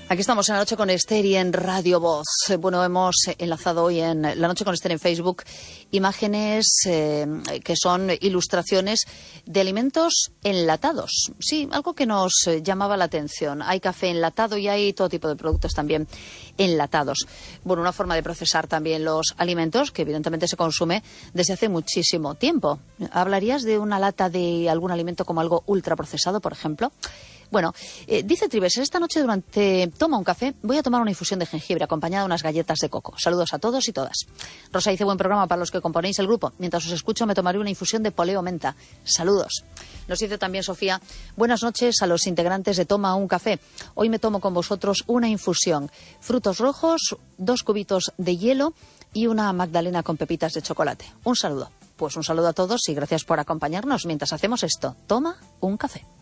Aquí estamos en La Noche con Esther y en Radio Voz. Bueno, hemos enlazado hoy en La Noche con Esther en Facebook imágenes que son ilustraciones de alimentos enlatados. Sí, algo que nos llamaba la atención. Hay café enlatado y hay todo tipo de productos también enlatados. Bueno, una forma de procesar también los alimentos que evidentemente se consume desde hace muchísimo tiempo. ¿Hablarías de una lata de algún alimento como algo ultraprocesado, por ejemplo? Bueno, dice Trives, esta noche durante Toma un café voy a tomar una infusión de jengibre acompañada de unas galletas de coco. Saludos a todos y todas. Rosa dice, buen programa para los que componéis el grupo. Mientras os escucho me tomaré una infusión de poleo menta. Saludos. Nos dice también Sofía, buenas noches a los integrantes de Toma un café. Hoy me tomo con vosotros una infusión. Frutos rojos, 2 cubitos de hielo y una magdalena con pepitas de chocolate. Un saludo. Pues un saludo a todos y gracias por acompañarnos mientras hacemos esto. Toma un café.